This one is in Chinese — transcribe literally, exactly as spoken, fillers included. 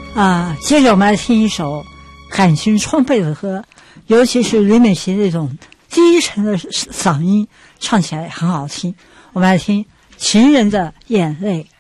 啊，接着我们来听一首感情充沛的歌，尤其是吕美琪那种低沉的嗓音，唱起来很好听。我们来听《情人的眼泪》。